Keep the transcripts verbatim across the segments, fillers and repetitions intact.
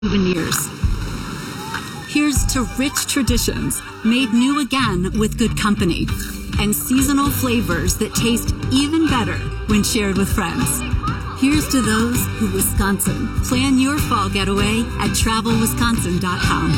souvenirs. Here's to rich traditions made new again with good company and seasonal flavors that taste even better when shared with friends. Here's to those who Wisconsin. Plan your fall getaway at travel wisconsin dot com.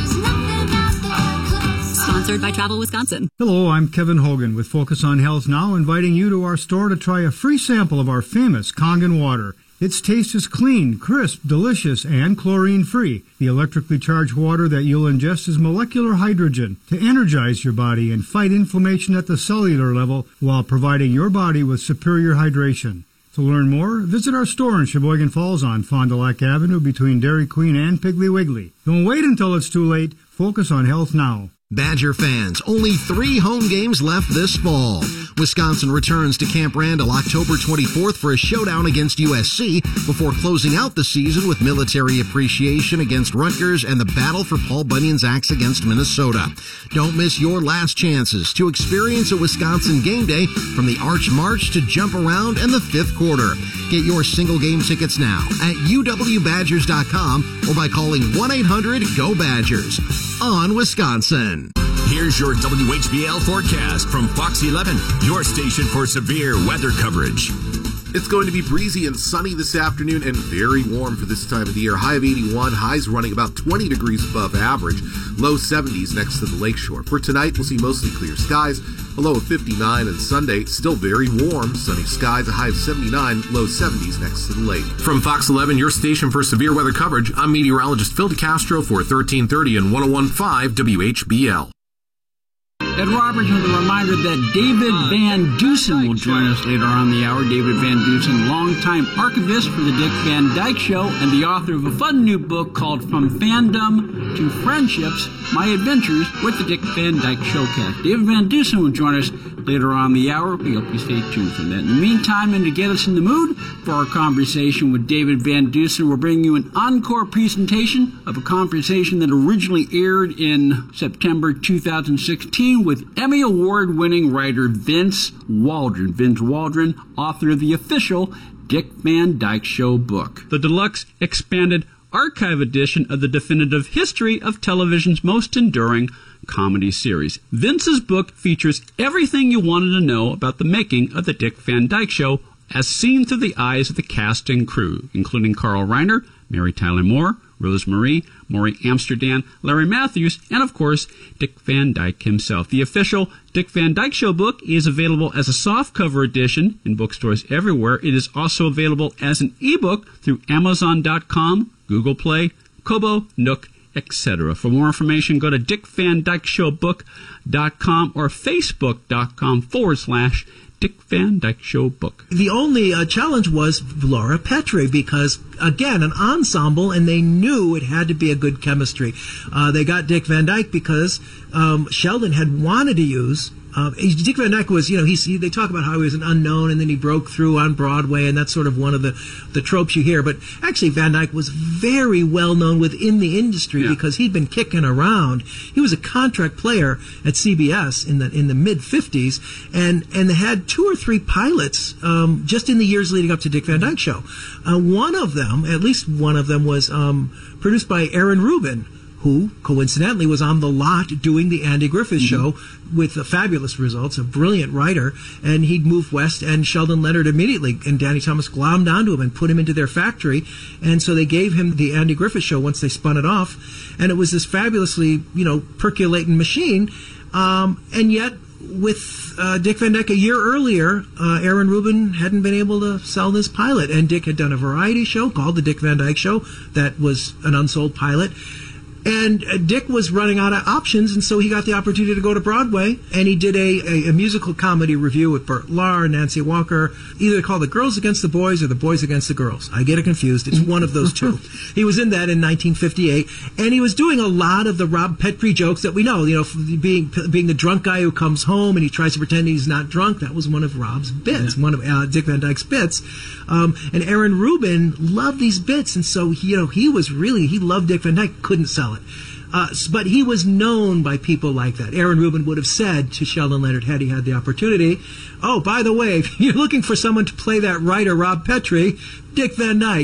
Sponsored by Travel Wisconsin. Hello, I'm Kevin Hogan with Focus on Health Now, inviting you to our store to try a free sample of our famous Kangen water. Its taste is clean, crisp, delicious, and chlorine-free. The electrically charged water that you'll ingest is molecular hydrogen to energize your body and fight inflammation at the cellular level while providing your body with superior hydration. To learn more, visit our store in Sheboygan Falls on Fond du Lac Avenue between Dairy Queen and Piggly Wiggly. Don't wait until it's too late. Focus on health now. Badger fans, only three home games left this fall. Wisconsin returns to Camp Randall October twenty-fourth for a showdown against U S C before closing out the season with military appreciation against Rutgers and the battle for Paul Bunyan's Axe against Minnesota. Don't miss your last chances to experience a Wisconsin game day from the Arch March to Jump Around and the fifth quarter. Get your single game tickets now at U W Badgers dot com or by calling one eight hundred G O Badgers. On Wisconsin. Here's your W H B L forecast from Fox eleven, your station for severe weather coverage. It's going to be breezy and sunny this afternoon and very warm for this time of the year. High of eighty-one, highs running about twenty degrees above average, low seventies next to the lakeshore. For tonight, we'll see mostly clear skies, a low of fifty-nine, and Sunday, still very warm, sunny skies, a high of seventy-nine, low seventies next to the lake. From Fox eleven, your station for severe weather coverage, I'm meteorologist Phil DeCastro for thirteen thirty and one oh one point five W H B L. Ed Roberts with a reminder that David Van Dusen will join us later on the hour. David Van Dusen, longtime archivist for the Dick Van Dyke Show and the author of a fun new book called From Fandom to Friendships, My Adventures with the Dick Van Dyke Showcast. David Van Dusen will join us later on the hour. We hope you stay tuned for that. In the meantime, and to get us in the mood for our conversation with David Van Dusen, we're bringing you an encore presentation of a conversation that originally aired in September two thousand sixteen with Emmy Award-winning writer Vince Waldron. Vince Waldron, author of the official Dick Van Dyke Show book. The deluxe expanded archive edition of the definitive history of television's most enduring comedy series. Vince's book features everything you wanted to know about the making of the Dick Van Dyke Show as seen through the eyes of the cast and crew, including Carl Reiner, Mary Tyler Moore, Rose Marie, Maury Amsterdam, Larry Matthews, and of course, Dick Van Dyke himself. The official Dick Van Dyke Show book is available as a softcover edition in bookstores everywhere. It is also available as an ebook through Amazon dot com, Google Play, Kobo, Nook, et cetera. For more information, go to dick van dyke show book dot com or facebook dot com forward slash Dick Van Dyke Show book. The only uh, challenge was Laura Petrie because, again, an ensemble, and they knew it had to be a good chemistry. Uh, they got Dick Van Dyke because um, Sheldon had wanted to use Uh, Dick Van Dyke was, you know, he's, he, they talk about how he was an unknown and then he broke through on Broadway, and that's sort of one of the, the tropes you hear. But actually, Van Dyke was very well known within the industry yeah. because he'd been kicking around. He was a contract player at C B S in the in the mid fifties, and and they had two or three pilots um, just in the years leading up to Dick Van Dyke Show. Uh, one of them, at least one of them, was um, produced by Aaron Rubin, who, coincidentally, was on the lot doing the Andy Griffith mm-hmm. show with uh, fabulous results, a brilliant writer, and he'd moved west, and Sheldon Leonard immediately, and Danny Thomas glommed onto him and put him into their factory, and so they gave him the Andy Griffith show once they spun it off, and it was this fabulously, you know, percolating machine, um, and yet, with uh, Dick Van Dyke a year earlier, uh, Aaron Rubin hadn't been able to sell this pilot, and Dick had done a variety show called The Dick Van Dyke Show that was an unsold pilot. And uh, Dick was running out of options, and so he got the opportunity to go to Broadway, and he did a, a, a musical comedy review with Burt Lahr and Nancy Walker, either called The Girls Against the Boys or The Boys Against the Girls. I get it confused. It's one of those two. He was in that in nineteen fifty-eight, and he was doing a lot of the Rob Petrie jokes that we know, you know, being being the drunk guy who comes home and he tries to pretend he's not drunk. That was one of Rob's bits, yeah. one of uh, Dick Van Dyke's bits. Um, and Aaron Rubin loved these bits, and so, he, you know, he was really, he loved Dick Van Dyke, couldn't sell it. Uh, but he was known by people like that. Aaron Rubin would have said to Sheldon Leonard, had he had the opportunity, oh, by the way, if you're looking for someone to play that writer, Rob Petrie, Dick Van Dyke.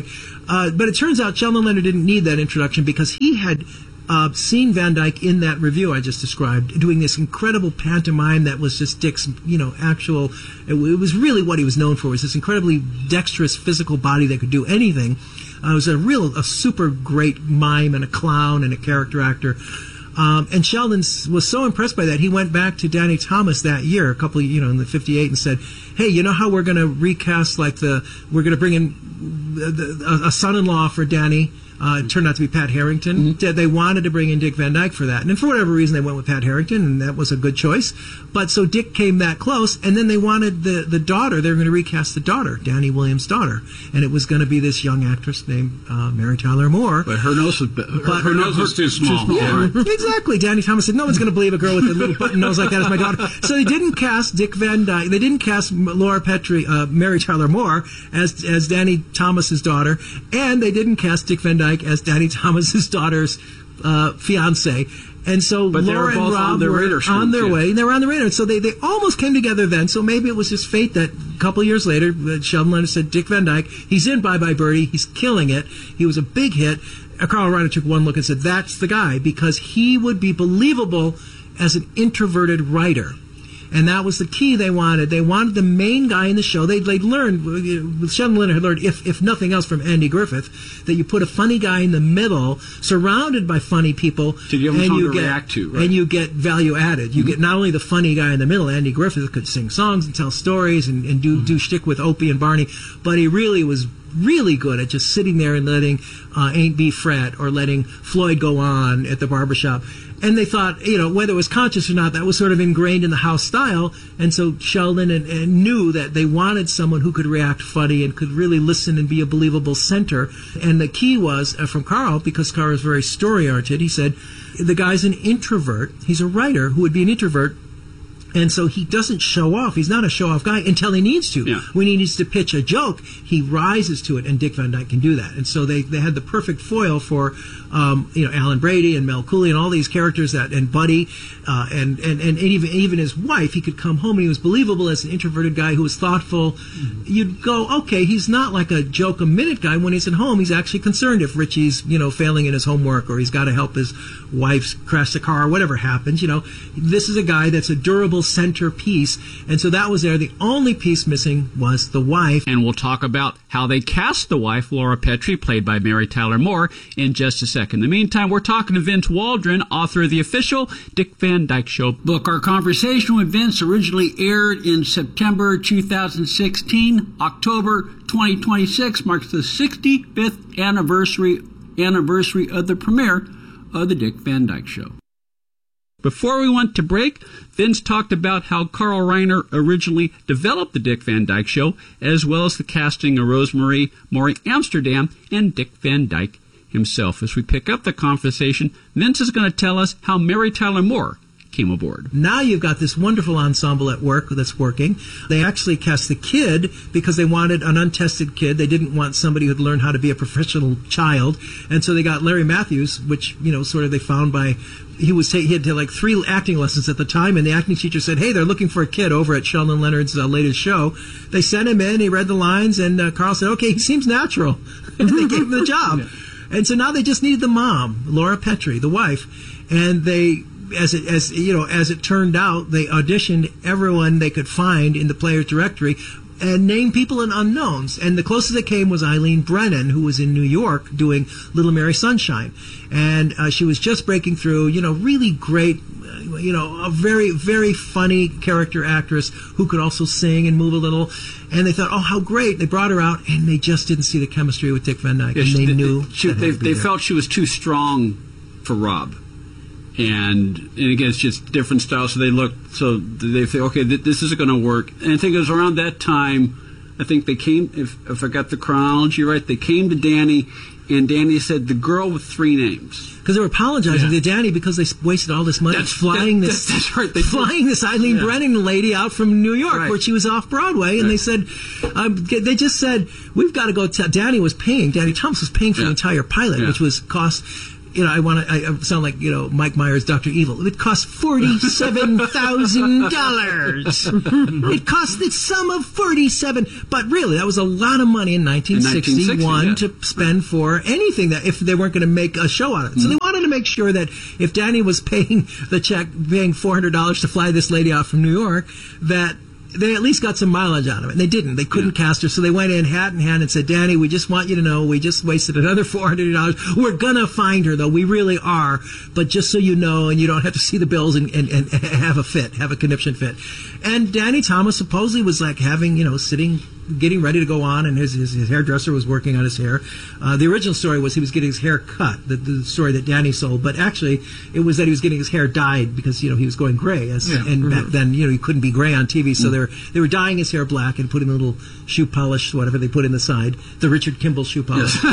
Uh, but it turns out Sheldon Leonard didn't need that introduction because he had uh, seen Van Dyke in that review I just described, doing this incredible pantomime that was just Dick's, you know, actual. It, it was really what he was known for, was this incredibly dexterous physical body that could do anything. Uh, it was a real, a super great mime and a clown and a character actor. Um, and Sheldon was so impressed by that, he went back to Danny Thomas that year, a couple of, you know, in the fifty-eight, and said, hey, you know how we're going to recast, like, the, we're going to bring in the, the, a son-in-law for Danny. Uh, it turned out to be Pat Harrington. Mm-hmm. They wanted to bring in Dick Van Dyke for that. And for whatever reason, they went with Pat Harrington, and that was a good choice. But so Dick came that close, and then they wanted the, the daughter. They were going to recast the daughter, Danny Williams' daughter. And it was going to be this young actress named uh, Mary Tyler Moore. But her nose was, her, but, her nose was too small. Too small. Yeah, right. Exactly. Danny Thomas said, no one's going to believe a girl with a little button nose like that is my daughter. So they didn't cast Dick Van Dyke. They didn't cast Laura Petrie, uh, Mary Tyler Moore as, as Danny Thomas's daughter. And they didn't cast Dick Van Dyke as Danny Thomas. Thomas's daughter's uh, fiance, and so but Laura and Rob on, the were on their yeah. way. And they were on the radar, so they, they almost came together then. So maybe it was just fate that a couple of years later, uh, Sheldon Leonard said, "Dick Van Dyke, he's in Bye Bye Birdie. He's killing it. He was a big hit." Uh, Carl Reiner took one look and said, "That's the guy," because he would be believable as an introverted writer. And that was the key they wanted. They wanted the main guy in the show. They'd, they'd learned, Sheldon Leonard had learned, if, if nothing else from Andy Griffith, that you put a funny guy in the middle, surrounded by funny people, to give them and you to get, react to, right? And you get value added. You mm-hmm. get not only the funny guy in the middle, Andy Griffith could sing songs and tell stories and, and do, mm-hmm. do shtick with Opie and Barney, but he really was really good at just sitting there and letting uh, Ain't Be Fret or letting Floyd go on at the barbershop. And they thought, you know, whether it was conscious or not, that was sort of ingrained in the house style. And so Sheldon and, and knew that they wanted someone who could react funny and could really listen and be a believable center. And the key was, uh, from Carl, because Carl is very story-oriented, he said, the guy's an introvert. He's a writer who would be an introvert. And so he doesn't show off. He's not a show-off guy until he needs to. Yeah. When he needs to pitch a joke, he rises to it, and Dick Van Dyke can do that. And so they, they had the perfect foil for, um, you know, Alan Brady and Mel Cooley and all these characters that, and Buddy, uh, and, and, and even even his wife. He could come home and he was believable as an introverted guy who was thoughtful. Mm-hmm. You'd go, okay, he's not like a joke-a-minute guy. When he's at home, he's actually concerned if Richie's, you know, failing in his homework, or he's got to help his wife crash the car, or whatever happens. You know, this is a guy that's a durable centerpiece, and so that was there. The only piece missing was the wife. And we'll talk about how they cast the wife, Laura Petrie, played by Mary Tyler Moore, in just a second. In the meantime, we're talking to Vince Waldron, author of the official Dick Van Dyke Show book. Our conversation with Vince originally aired in September two thousand sixteen. October twenty twenty-six marks the sixty-fifth anniversary anniversary of the premiere of the Dick Van Dyke Show. Before we went to break, Vince talked about how Carl Reiner originally developed the Dick Van Dyke Show, as well as the casting of Rosemary Maury Amsterdam and Dick Van Dyke himself. As we pick up the conversation, Vince is going to tell us how Mary Tyler Moore came aboard. Now you've got this wonderful ensemble at work that's working. They actually cast the kid because they wanted an untested kid. They didn't want somebody who'd learned how to be a professional child. And so they got Larry Matthews, which, you know, sort of they found by... He was he had to like three acting lessons at the time, and the acting teacher said, "Hey, they're looking for a kid over at Sheldon Leonard's uh, latest show." They sent him in. He read the lines, and uh, Carl said, "Okay, he seems natural," and they gave him the job. Yeah. And so now they just needed the mom, Laura Petrie, the wife, and they, as it as you know, as it turned out, they auditioned everyone they could find in the players' directory. And named people and unknowns. And the closest it came was Eileen Brennan, who was in New York doing Little Mary Sunshine. And uh, she was just breaking through, you know, really great, uh, you know, a very, very funny character actress who could also sing and move a little. And they thought, oh, how great. They brought her out, and they just didn't see the chemistry with Dick Van Dyke. Yeah, and she, they they knew she, They, they felt she was too strong for Rob. And, and again, it's just different styles. So they look, so they think, okay, th- this isn't going to work. And I think it was around that time, I think they came, if, if I got the chronology right, they came to Danny, and Danny said, the girl with three names. Because they were apologizing yeah. to Danny because they wasted all this money that's, flying that, this that's, that's right. they flying this Eileen yeah. Brennan lady out from New York right. where she was off Broadway, and right. they said, um, they just said, we've got to go. T-. Danny was paying, Danny Thomas was paying for yeah. the entire pilot, yeah. which was cost. you know, I want to. I sound like you know Mike Myers, Doctor Evil. It cost forty-seven thousand dollars. It cost the sum of forty-seven. But really, that was a lot of money in nineteen sixty-one yeah. to spend for anything that if they weren't going to make a show out of it. So they wanted to make sure that if Danny was paying the check, paying four hundred dollars to fly this lady out from New York, that they at least got some mileage out of it. And they didn't. They couldn't yeah. cast her. So they went in hat in hand and said, Danny, we just want you to know we just wasted another four hundred dollars. We're going to find her, though. We really are. But just so you know, and you don't have to see the bills and, and, and have a fit, have a conniption fit. And Danny Thomas supposedly was like having, you know, sitting, getting ready to go on, and his, his, his hairdresser was working on his hair. Uh, the original story was he was getting his hair cut, the, the story that Danny sold. But actually, it was that he was getting his hair dyed because, you know, he was going gray. As, yeah. And mm-hmm. back then, you know, he couldn't be gray on T V, so mm-hmm. they were they were dyeing his hair black and putting a little shoe polish, whatever they put in the side, the Richard Kimball shoe polish. Yes.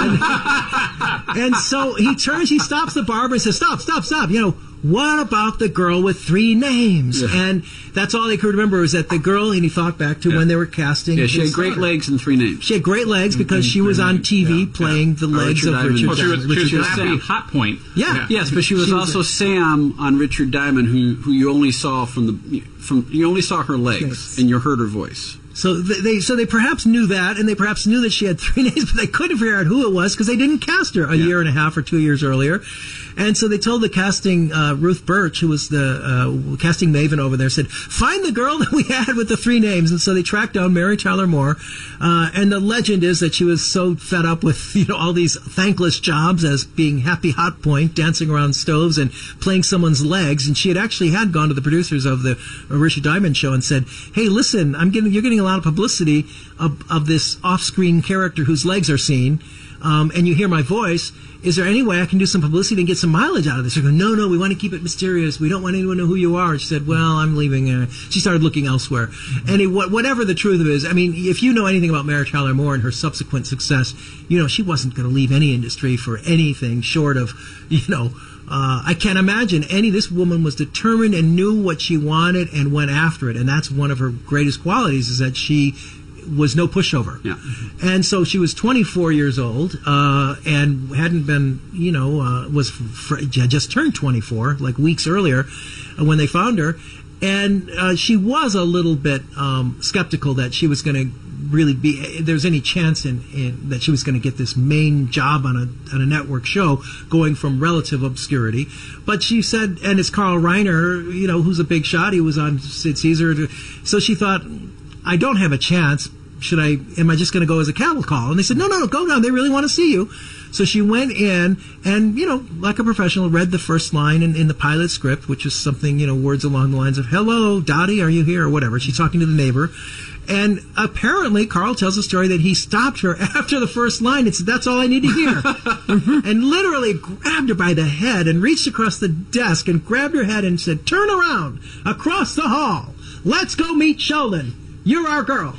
and, and so he turns, he stops the barber and says, stop, stop, stop, you know, what about the girl with three names? Yeah. And that's all they could remember was that the girl, and he thought back to yeah. when they were casting. Yeah, she had great legs and three names. She had great legs because mm-hmm. she was on T V yeah. playing yeah. the legs Richard of Richard Diamond. Diamond. Oh, she was, she was Richard happy Hot Point. Yeah. yeah. Yes, but she was she also was Sam on Richard Diamond, who who you only saw from the from you only saw her legs yes. and you heard her voice. So they so they perhaps knew that, and they perhaps knew that she had three names, but they couldn't figure out who it was because they didn't cast her a yeah. year and a half or two years earlier. And so they told the casting, uh, Ruth Birch, who was the uh, casting maven over there, said, find the girl that we had with the three names. And so they tracked down Mary Tyler Moore. Uh, and the legend is that she was so fed up with, you know, all these thankless jobs as being Happy Hot Point, dancing around stoves and playing someone's legs. And she had actually had gone to the producers of the Richard Diamond show and said, hey, listen, I'm getting, you're getting a lot of publicity of, of this off-screen character whose legs are seen. Um, and you hear my voice. Is there any way I can do some publicity and get some mileage out of this? They're going, no, no, we want to keep it mysterious. We don't want anyone to know who you are. And she said, well, I'm leaving. Uh, she started looking elsewhere. And it, whatever the truth of it is, I mean, if you know anything about Mary Tyler Moore and her subsequent success, you know, she wasn't going to leave any industry for anything short of, you know, uh, I can't imagine any. This woman was determined and knew what she wanted and went after it. And that's one of her greatest qualities is that she was no pushover. Yeah. And so she was twenty-four years old uh, and hadn't been, you know, uh, was fr- had just turned twenty-four, like weeks earlier uh, when they found her. And uh, she was a little bit um, skeptical that she was going to really be, there's any chance in, in that she was going to get this main job on a on a network show going from relative obscurity. But she said, and it's Carl Reiner, you know, who's a big shot. He was on Sid Caesar. So she thought, I don't have a chance. Should I, am I just going to go as a cattle call? And they said, no, no, no, go down. They really want to see you. So she went in and, you know, like a professional, read the first line in, in the pilot script, which is something, you know, words along the lines of, hello, Dottie, are you here? Or whatever. She's talking to the neighbor. And apparently, Carl tells a story that he stopped her after the first line and said, that's all I need to hear. And literally grabbed her by the head and reached across the desk and grabbed her head and said, turn around, across the hall. Let's go meet Sheldon. You're our girl.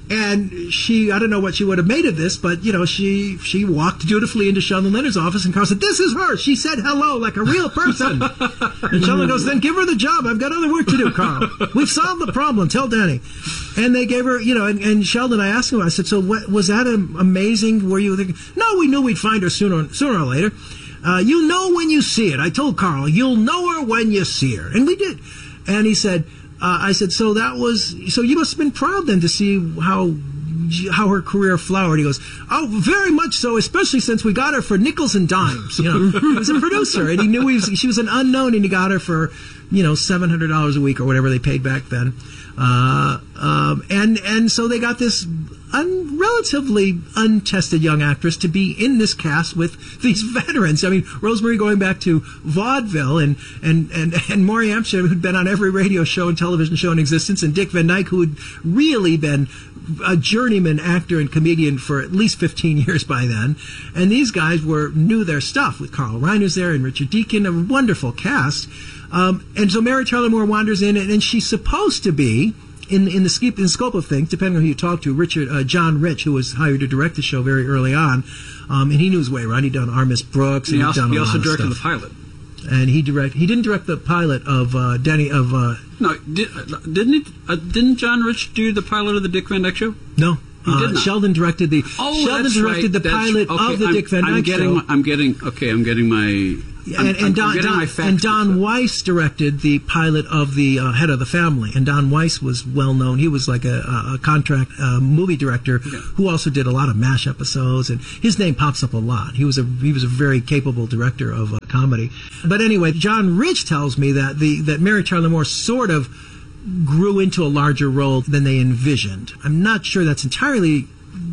And she, I don't know what she would have made of this, but, you know, she she walked dutifully into Sheldon Leonard's office, and Carl said, this is her. She said hello like a real person. And Sheldon goes, then give her the job. I've got other work to do, Carl. We've solved the problem. Tell Danny. And they gave her, you know, and, and Sheldon, I asked him, I said, so what, was that amazing? Were you thinking? No, we knew we'd find her sooner, sooner or later. Uh, you'll know when you see it. I told Carl, you'll know her when you see her. And we did. And he said, Uh, I said, so that was, so you must have been proud then to see how how her career flowered. He goes, oh, very much so, especially since we got her for nickels and dimes. You know, he was a producer, and he knew he was, she was an unknown, and he got her for, you know, seven hundred dollars a week or whatever they paid back then. Uh, um, and, and so they got this un, relatively untested young actress to be in this cast with these veterans. I mean, Rosemary going back to vaudeville, and, and, and, and Maury Amsterdam, who'd been on every radio show and television show in existence, and Dick Van Dyke, who had really been a journeyman actor and comedian for at least fifteen years by then. And these guys were knew their stuff, with Carl Reiner's there and Richard Deacon, a wonderful cast. Um, and so Mary Tyler Moore wanders in, and, and she's supposed to be, in in the, scope, in the scope of things, depending on who you talk to, Richard uh, John Rich, who was hired to direct the show very early on, um, and he knew his way around. He'd done Our Miss Brooks, and, and he he'd also, done a he also lot of directed stuff. the pilot. And he direct he didn't direct the pilot of uh, Danny of. Uh, no, did, didn't he? Uh, didn't John Rich do the pilot of the Dick Van Dyke Show? No. Uh, Sheldon directed the. Oh, Sheldon that's directed right. the That's, pilot okay, of the I'm, Dick Van Dyke I'm getting, Show. My, I'm getting. Okay, I'm getting my. I'm, and, and I'm, Don, I'm getting Don, my facts and Don mixed up. Weiss directed the pilot of the uh, Head of the Family. And Don Weiss was well known. He was like a, a contract uh, movie director Yeah. who also did a lot of MASH episodes, and his name pops up a lot. He was a he was a very capable director of uh, comedy. But anyway, John Rich tells me that the that Mary Tyler Moore sort of grew into a larger role than they envisioned. I'm not sure that's entirely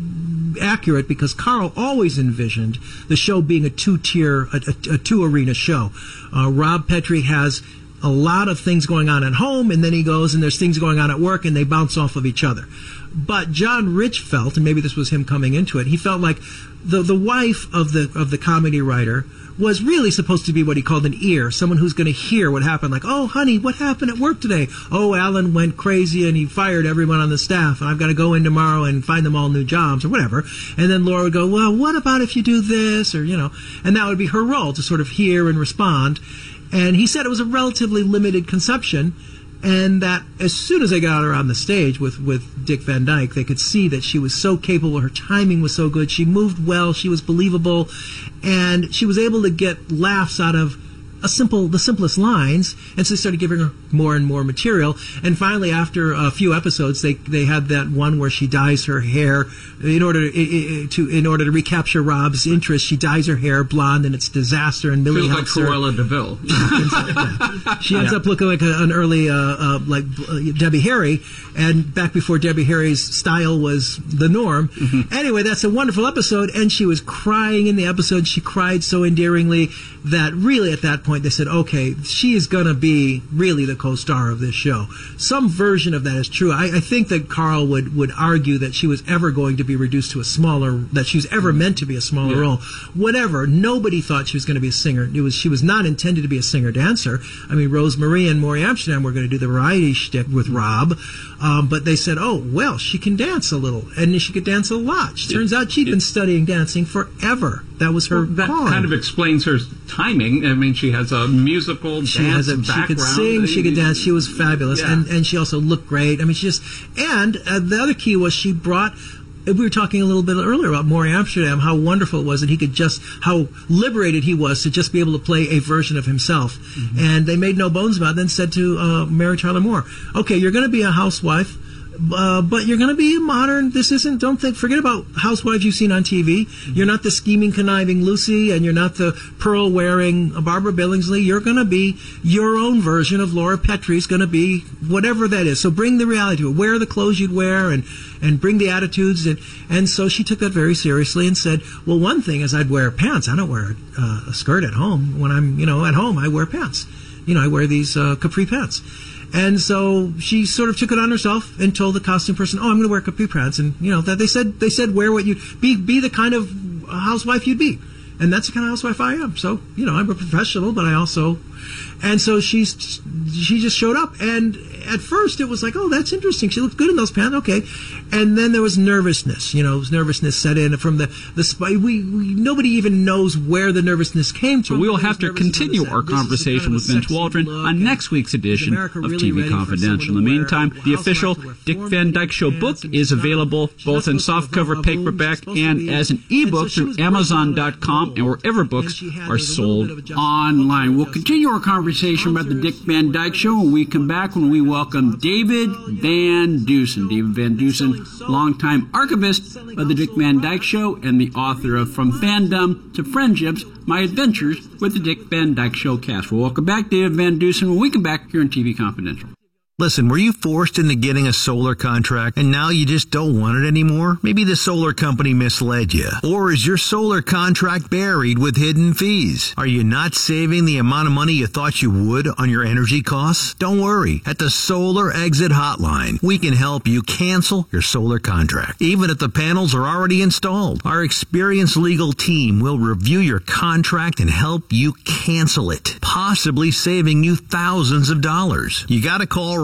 accurate, because Carl always envisioned the show being a two-tier, a, a, a two-arena show. Uh, Rob Petrie has a lot of things going on at home, and then he goes and there's things going on at work, and they bounce off of each other. But John Rich felt, and maybe this was him coming into it, he felt like the the wife of the of the comedy writer was really supposed to be what he called an ear, someone who's going to hear what happened, like, oh, honey, what happened at work today? Oh, Alan went crazy and he fired everyone on the staff, and I've got to go in tomorrow and find them all new jobs, or whatever. And then Laura would go, well, what about if you do this, or, you know, and that would be her role, to sort of hear and respond. And he said it was a relatively limited conception, and that as soon as they got her on the stage with, with Dick Van Dyke, they could see that she was so capable, her timing was so good, she moved well, she was believable, and she was able to get laughs out of a simple, the simplest lines, and so they started giving her more and more material. And finally, after a few episodes, they they had that one where she dyes her hair in order to, to in order to recapture Rob's interest. She dyes her hair blonde, and it's disaster. And Millie Feels like helps her. Cruella DeVille. Yeah. She ends up looking like a, an early uh, uh, like uh, Debbie Harry, and back before Debbie Harry's style was the norm. Mm-hmm. Anyway, that's a wonderful episode, and she was crying in the episode. She cried so endearingly that really at that point they said, okay, she is going to be really the co-star of this show. Some version of that is true. I, I think that Carl would, would argue that she was ever going to be reduced to a smaller, that she was ever meant to be a smaller Yeah. role. Whatever. Nobody thought she was going to be a singer. It was She was not intended to be a singer-dancer. I mean, Rose Marie and Maury Amsterdam were going to do the variety shtick with Rob, um, but they said, oh, well, she can dance a little, and she could dance a lot. It turns out she'd been studying dancing forever. That was her Well, that calling. kind of explains her timing. I mean, she has a musical She dance has a, background. she could sing, she could dance. She was fabulous, Yeah. and and she also looked great. I mean, she just and uh, the other key was she brought. We were talking a little bit earlier about Maury Amsterdam, how wonderful it was that he could just, how liberated he was to just be able to play a version of himself. Mm-hmm. And they made no bones about it. Then said to uh, Mary Tyler Moore, okay, you're going to be a housewife, Uh, but you're going to be modern. This isn't, don't think, forget about housewives you've seen on T V. Mm-hmm. You're not the scheming, conniving Lucy, and you're not the pearl-wearing Barbara Billingsley. You're going to be your own version of Laura Petrie's going to be whatever that is. So bring the reality to it. Wear the clothes you'd wear and, and bring the attitudes. And, and so she took that very seriously and said, well, one thing is I'd wear pants. I don't wear uh, a skirt at home. When I'm, you know, at home, I wear pants. You know, I wear these uh, capri pants. And so she sort of took it on herself and told the costume person, "Oh, I'm going to wear capri pants." And you know that they said they said wear what you be be the kind of housewife you'd be, and that's the kind of housewife I am. So you know I'm a professional, but I also, and so she's she just showed up. And at first it was like, "Oh, that's interesting. She looked good in those pants." Okay, and then there was nervousness. You know, nervousness set in from the the spy. We, we nobody even knows where the nervousness came from. So we will have to continue our conversation with Vince Waldron on next week's edition of T V Confidential. In the meantime, the official Dick Van Dyke Show book is available both in softcover paperback and as an ebook through Amazon dot com and wherever books are sold online. We'll continue our conversation about the Dick Van Dyke Show when we come back, when we welcome David Van Dusen. David Van Dusen, longtime archivist of the Dick Van Dyke Show and the author of From Fandom to Friendships, My Adventures with the Dick Van Dyke Show cast. Well, welcome back, David Van Dusen, when we come back here on T V Confidential. Listen, were you forced into getting a solar contract and now you just don't want it anymore? Maybe the solar company misled you. Or is your solar contract buried with hidden fees? Are you not saving the amount of money you thought you would on your energy costs? Don't worry. At the Solar Exit Hotline, we can help you cancel your solar contract, even if the panels are already installed. Our experienced legal team will review your contract and help you cancel it, possibly saving you thousands of dollars. You gotta call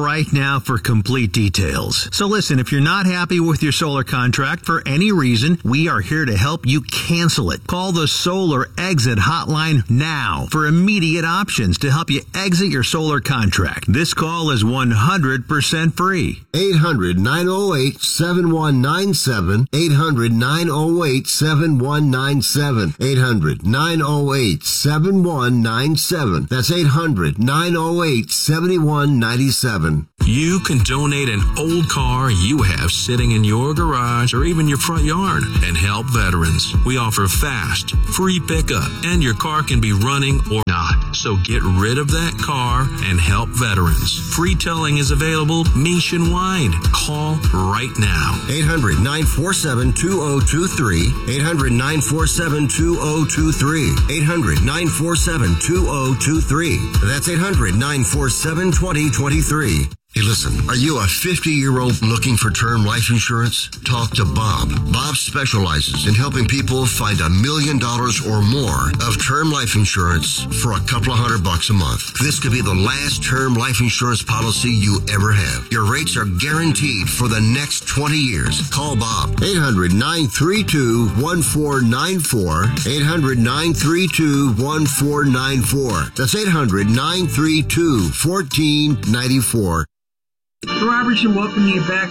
right now for complete details. So listen, if you're not happy with your solar contract for any reason, we are here to help you cancel it. Call the Solar Exit Hotline now for immediate options to help you exit your solar contract. This call is one hundred percent free. eight hundred, nine oh eight, seven one nine seven. eight hundred, nine oh eight, seven one nine seven. eight hundred, nine oh eight, seven one nine seven. That's eight hundred, nine oh eight, seven one nine seven. You can donate an old car you have sitting in your garage or even your front yard and help veterans. We offer fast, free pickup, and your car can be running or not. So get rid of that car and help veterans. Free towing is available nationwide. Call right now. eight hundred, nine four seven, two oh two three. eight hundred, nine four seven, two oh two three. eight hundred, nine four seven, two oh two three. That's eight hundred, nine four seven, two oh two three. Hey, listen, are you a fifty-year-old looking for term life insurance? Talk to Bob. Bob specializes in helping people find a million dollars or more of term life insurance for a couple of hundred bucks a month. This could be the last term life insurance policy you ever have. Your rates are guaranteed for the next twenty years. Call Bob. eight hundred, nine three two, one four nine four. eight hundred, nine three two, one four nine four. That's eight hundred, nine three two, one four nine four. Robertson, welcome you back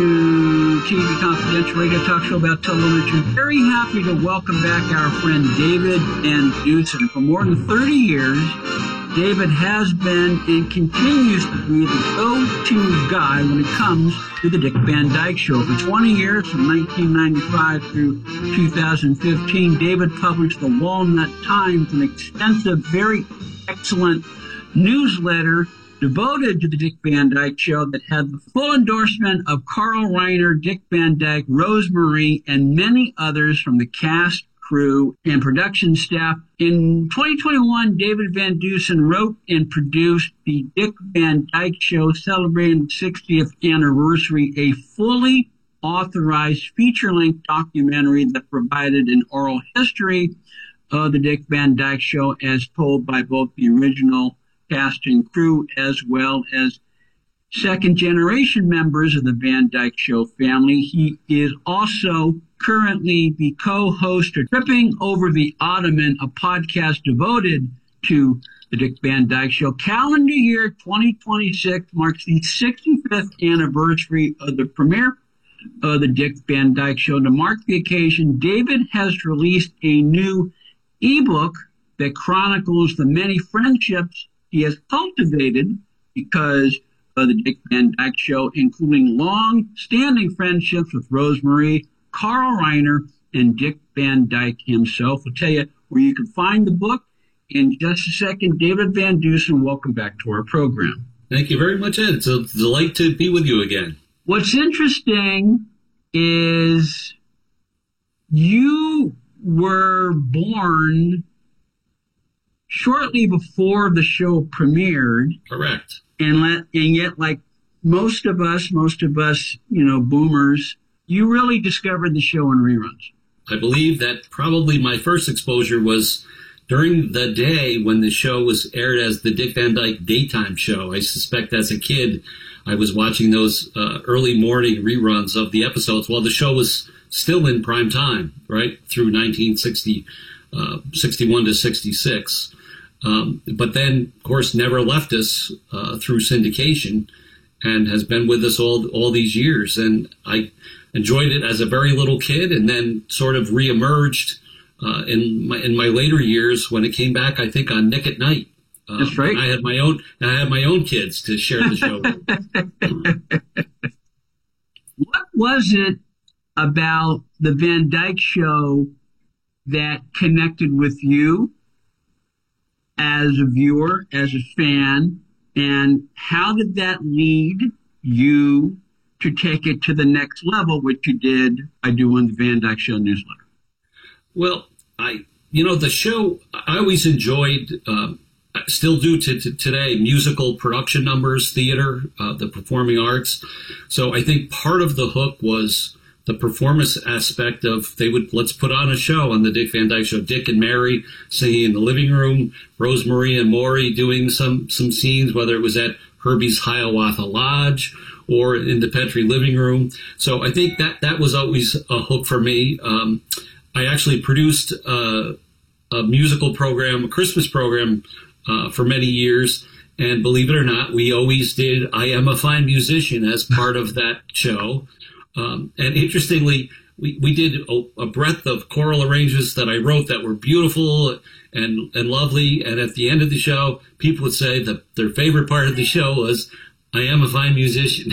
to T V Confidential Radio Talk Show about television. Very happy to welcome back our friend David Van Dusen. For more than thirty years, David has been and continues to be the go-to guy when it comes to the Dick Van Dyke Show. For twenty years, from nineteen ninety-five through two thousand fifteen, David published the Walnut Times, an extensive, very excellent newsletter devoted to the Dick Van Dyke Show that had the full endorsement of Carl Reiner, Dick Van Dyke, Rose Marie, and many others from the cast, crew, and production staff. In twenty twenty-one, David Van Dusen wrote and produced the Dick Van Dyke Show, celebrating the sixtieth anniversary, a fully authorized feature-length documentary that provided an oral history of the Dick Van Dyke Show as told by both the original cast and crew as well as second-generation members of the Van Dyke Show family. He is also currently the co-host of Tripping Over the Ottoman, a podcast devoted to the Dick Van Dyke Show. Calendar year twenty twenty-six marks the sixty-fifth anniversary of the premiere of the Dick Van Dyke Show. To mark the occasion, David has released a new ebook that chronicles the many friendships he has cultivated because of the Dick Van Dyke Show, including long-standing friendships with Rose Marie, Carl Reiner, and Dick Van Dyke himself. I'll tell you where you can find the book in just a second. David Van Dusen, welcome back to our program. Thank you very much, Ed. It's a delight to be with you again. What's interesting is you were born shortly before the show premiered. Correct. And let, and yet, like most of us, most of us, you know, boomers, you really discovered the show in reruns. I believe that probably my first exposure was during the day when the show was aired as the Dick Van Dyke Daytime Show. I suspect as a kid, I was watching those uh, early morning reruns of the episodes while the show was still in prime time, right, through nineteen sixty, uh, sixty-one to sixty-six. Um, but then, of course, never left us uh, through syndication and has been with us all all these years. And I enjoyed it as a very little kid and then sort of reemerged uh, in my in my later years when it came back, I think, on Nick at Night. Uh, That's right. I had my own I had my own kids to share the show with. What was it about the Van Dyke Show that connected with you as a viewer, as a fan, and how did that lead you to take it to the next level, which you did by doing the Van Dyke Show newsletter? Well, I, you know, the show, I always enjoyed, um, still do to, to today, musical production numbers, theater, uh, the performing arts. So I think part of the hook was the performance aspect of they would, let's put on a show on the Dick Van Dyke Show. Dick and Mary singing in the living room, Rosemarie and Maury doing some, some scenes, whether it was at Herbie's Hiawatha Lodge or in the Petrie living room. So I think that that was always a hook for me. Um, I actually produced uh, a musical program, a Christmas program uh, for many years. And believe it or not, we always did I Am a Fine Musician as part of that show. Um, and interestingly, we, we did a, a breadth of choral arrangements that I wrote that were beautiful and, and lovely. And at the end of the show, people would say that their favorite part of the show was I Am a Fine Musician.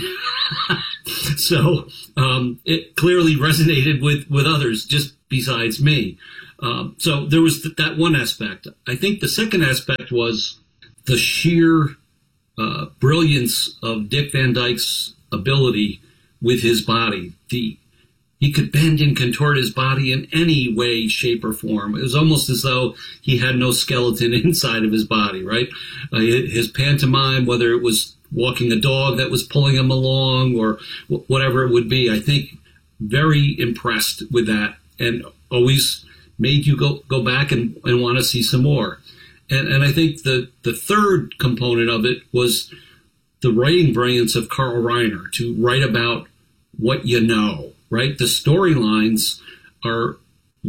So um, it clearly resonated with, with others just besides me. Um, so there was th- that one aspect. I think the second aspect was the sheer uh, brilliance of Dick Van Dyke's ability with his body. The he could bend and contort his body in any way, shape, or form. It was almost as though he had no skeleton inside of his body, right? Uh, his pantomime, whether it was walking a dog that was pulling him along or w- whatever it would be, I think very impressed with that and always made you go, go back and, and want to see some more. And, and I think the, the third component of it was the writing brilliance of Carl Reiner to write about what you know, right? The storylines are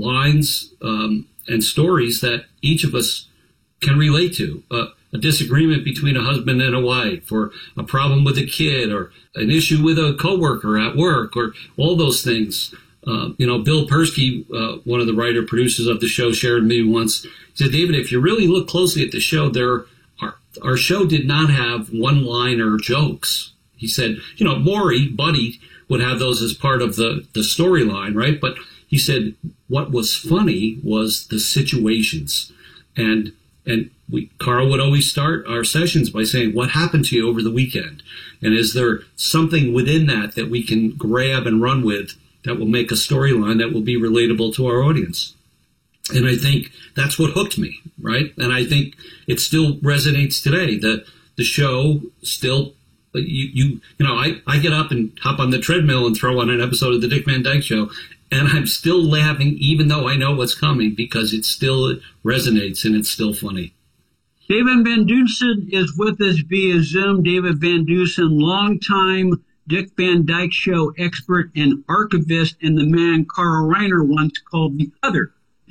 lines um, and stories that each of us can relate to. Uh, a disagreement between a husband and a wife, or a problem with a kid, or an issue with a coworker at work, or all those things. Uh, you know, Bill Persky, uh, one of the writer producers of the show, shared with me once. He said, David, if you really look closely at the show, there are, our show did not have one-liner jokes. He said, you know, Maury, Buddy, would have those as part of the, the storyline, right? But he said what was funny was the situations. And and we Carl would always start our sessions by saying, what happened to you over the weekend? And is there something within that that we can grab and run with that will make a storyline that will be relatable to our audience? And I think that's what hooked me, right? And I think it still resonates today. The the show still, you you you know, I, I get up and hop on the treadmill and throw on an episode of the Dick Van Dyke Show, and I'm still laughing even though I know what's coming because it still resonates and it's still funny. David Van Dusen is with us via Zoom. David Van Dusen, longtime Dick Van Dyke Show expert and archivist, and the man Carl Reiner once called the other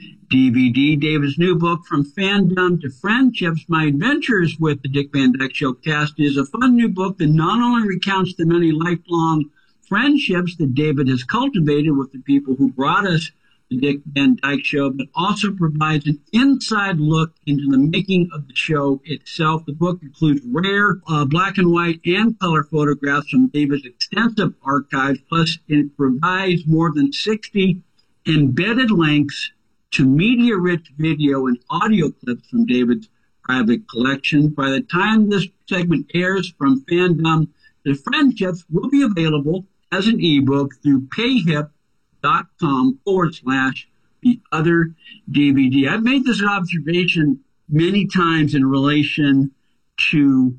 D V D. David's new book, From Fandom to Friendships, My Adventures with the Dick Van Dyke Show Cast, is a fun new book that not only recounts the many lifelong friendships that David has cultivated with the people who brought us the Dick Van Dyke Show, but also provides an inside look into the making of the show itself. The book includes rare uh, black and white and color photographs from David's extensive archives, plus it provides more than sixty embedded links to media-rich video and audio clips from David's private collection. By the time this segment airs, From Fandom to Friendships will be available as an ebook through payhip dot com forward slash the other D V D. I've made this observation many times in relation to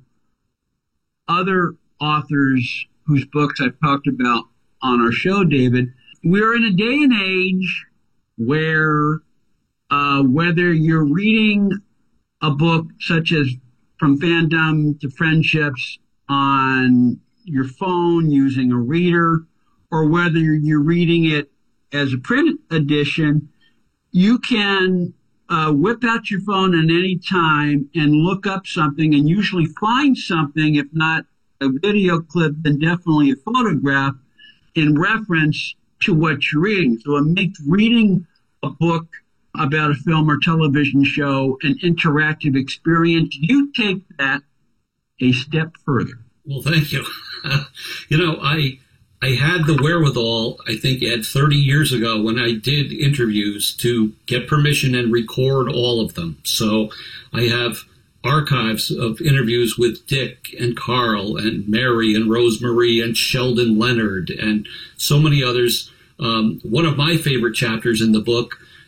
other authors whose books I've talked about on our show, David. We're in a day and age where uh, whether you're reading a book such as From Fandom to Friendships on your phone using a reader, or whether you're reading it as a print edition, you can uh, whip out your phone at any time and look up something and usually find something, if not a video clip, then definitely a photograph in reference to what you're reading. So it makes reading a book about a film or television show an interactive experience. You take that a step further. Well, thank you. you know, I I had the wherewithal, I think, Ed, thirty years ago when I did interviews to get permission and record all of them. So I have archives of interviews with Dick and Carl and Mary and Rosemarie and Sheldon Leonard and so many others. Um, one of my favorite chapters in the book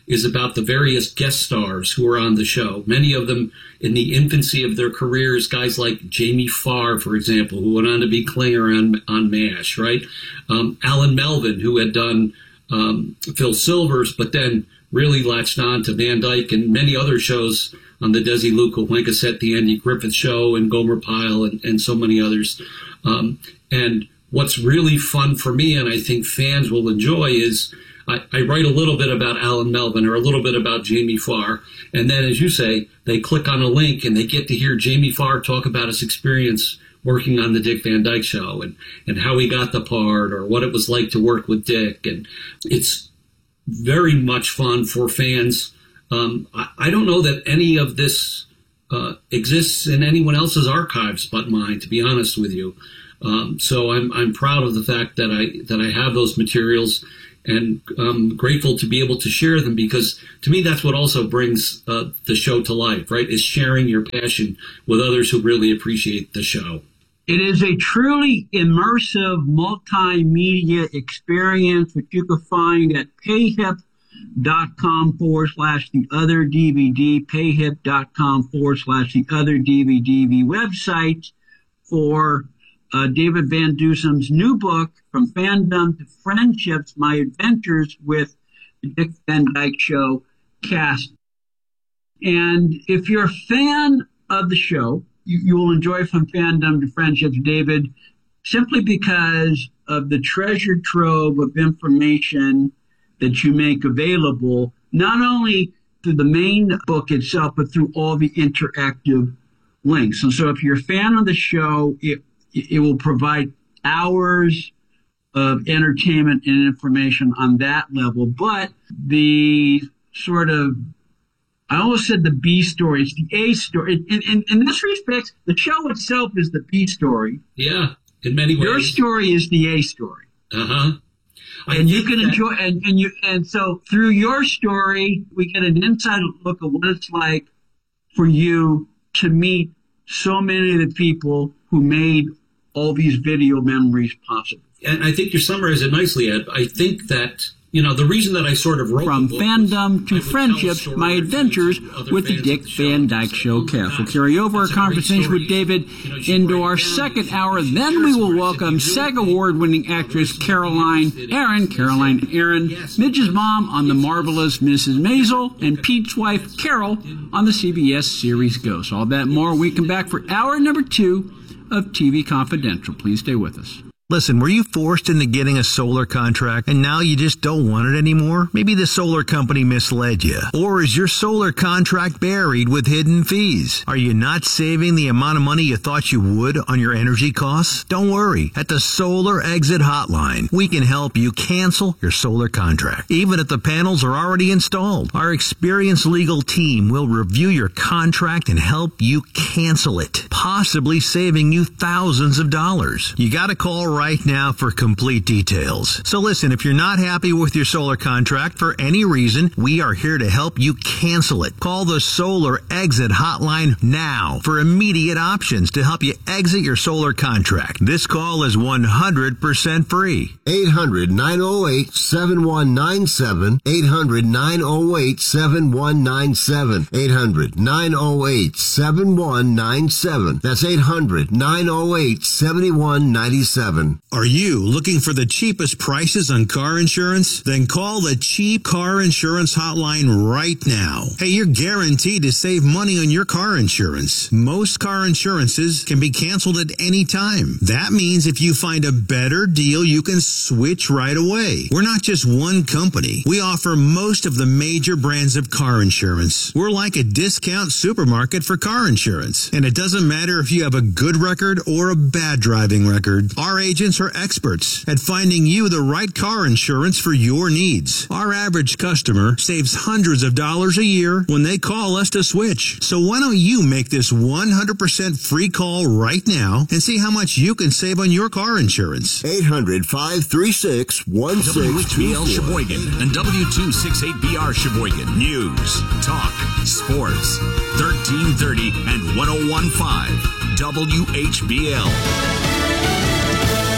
is about the various guest stars who are on the show. Many of them in the infancy of their careers, guys like Jamie Farr, for example, who went on to be Klinger on, on MASH, right? Um, Alan Melvin, who had done um, Phil Silvers, but then really latched on to Van Dyke and many other shows on the Desi Luca Wankaset, the Andy Griffith Show, and Gomer Pyle, and, and so many others. Um, and what's really fun for me, and I think fans will enjoy, is I, I write a little bit about Alan Melvin or a little bit about Jamie Farr, and then, as you say, they click on a link and they get to hear Jamie Farr talk about his experience working on the Dick Van Dyke Show and, and how he got the part or what it was like to work with Dick. And it's very much fun for fans. Um, I, I don't know that any of this uh, exists in anyone else's archives but mine, to be honest with you. Um, so I'm I'm proud of the fact that I that I have those materials, and I'm grateful to be able to share them, because to me that's what also brings uh, the show to life, right? Is sharing your passion with others who really appreciate the show. It is a truly immersive multimedia experience, which you can find at payhip.com forward slash the other DVD, payhip.com forward slash the other DVD, the website for uh, David Van Dussem's new book, From Fandom to Friendships, My Adventures with the Dick Van Dyke Show cast. And if you're a fan of the show, you, you will enjoy From Fandom to Friendships, David, simply because of the treasure trove of information that you make available, not only through the main book itself, but through all the interactive links. And so if you're a fan of the show, it, it will provide hours of entertainment and information on that level. But the sort of, I almost said the B story, it's the A story. In, in, in this respect, the show itself is the B story. Yeah, in many ways. Your story is the A story. Uh-huh. I and you can that- enjoy, and, and you, and so through your story, we get an inside look at what it's like for you to meet so many of the people who made all these video memories possible. And I think you summarized it nicely, Ed. I think that, you know, the reason that I sort of wrote From the book Fandom to Friendships, My Adventures with the Dick Van Dyke Show cast. We'll carry over our conversation with David into our second hour. Then we will welcome SAG Award-winning actress Caroline Aaron, Caroline Aaron, Midge's mom on The Marvelous Missus Maisel, and Pete's wife Carol on the C B S series Ghost. All that more when we come back for hour number two of T V Confidential. Please stay with us. Listen, were you forced into getting a solar contract and now you just don't want it anymore? Maybe the solar company misled you. Or is your solar contract buried with hidden fees? Are you not saving the amount of money you thought you would on your energy costs? Don't worry. At the Solar Exit Hotline, we can help you cancel your solar contract, even if the panels are already installed. Our experienced legal team will review your contract and help you cancel it, possibly saving you thousands of dollars. You gotta call right now for complete details. So listen, if you're not happy with your solar contract for any reason, we are here to help you cancel it. Call the Solar Exit Hotline now for immediate options to help you exit your solar contract. This call is one hundred percent free. eight hundred, nine oh eight, seven one nine seven. eight hundred, nine oh eight, seven one nine seven. eight hundred, nine oh eight, seven one nine seven. That's eight hundred, nine oh eight, seven one nine seven. Are you looking for the cheapest prices on car insurance? Then call the Cheap Car Insurance Hotline right now. Hey, you're guaranteed to save money on your car insurance. Most car insurances can be canceled at any time. That means if you find a better deal, you can switch right away. We're not just one company. We offer most of the major brands of car insurance. We're like a discount supermarket for car insurance. And it doesn't matter if you have a good record or a bad driving record. Our agents are experts at finding you the right car insurance for your needs. Our average customer saves hundreds of dollars a year when they call us to switch. So why don't you make this one hundred percent free call right now and see how much you can save on your car insurance? eight hundred, five three six, one six two four. W H B L Sheboygan and W two sixty-eight B R Sheboygan. News, talk, sports. thirteen thirty and ten fifteen W H B L.